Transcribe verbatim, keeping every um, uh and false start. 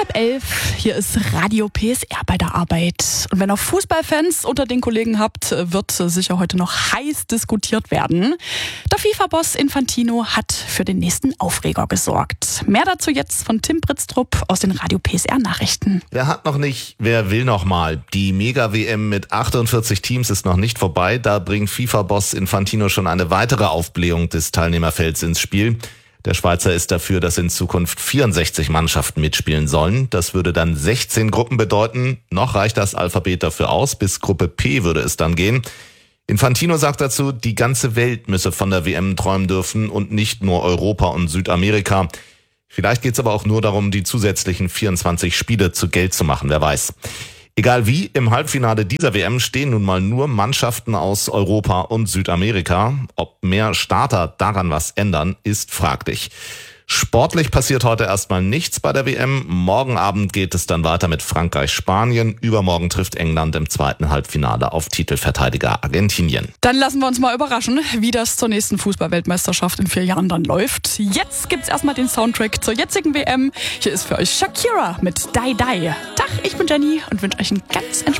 halb elf, hier ist Radio P S R bei der Arbeit. Und wenn ihr Fußballfans unter den Kollegen habt, wird sicher heute noch heiß diskutiert werden. Der FIFA-Boss Infantino hat für den nächsten Aufreger gesorgt. Mehr dazu jetzt von Tim Britztrup aus den Radio P S R-Nachrichten. Wer hat noch nicht, wer will noch mal. Die Mega-W M mit achtundvierzig Teams ist noch nicht vorbei. Da bringt FIFA-Boss Infantino schon eine weitere Aufblähung des Teilnehmerfelds ins Spiel. Der Schweizer ist dafür, dass in Zukunft vierundsechzig Mannschaften mitspielen sollen. Das würde dann sechzehn Gruppen bedeuten. Noch reicht das Alphabet dafür aus. Bis Gruppe P würde es dann gehen. Infantino sagt dazu, die ganze Welt müsse von der W M träumen dürfen und nicht nur Europa und Südamerika. Vielleicht geht es aber auch nur darum, die zusätzlichen vierundzwanzig Spiele zu Geld zu machen, wer weiß. Egal wie, im Halbfinale dieser W M stehen nun mal nur Mannschaften aus Europa und Südamerika. Ob mehr Starter daran was ändern, ist fraglich. Sportlich passiert heute erstmal nichts bei der W M. Morgen Abend geht es dann weiter mit Frankreich-Spanien. Übermorgen trifft England im zweiten Halbfinale auf Titelverteidiger Argentinien. Dann lassen wir uns mal überraschen, wie das zur nächsten Fußball-Weltmeisterschaft in vier Jahren dann läuft. Jetzt gibt's erstmal den Soundtrack zur jetzigen W M. Hier ist für euch Shakira mit Die Die. Tag, ich bin Jenny und wünsche euch einen ganz entspannten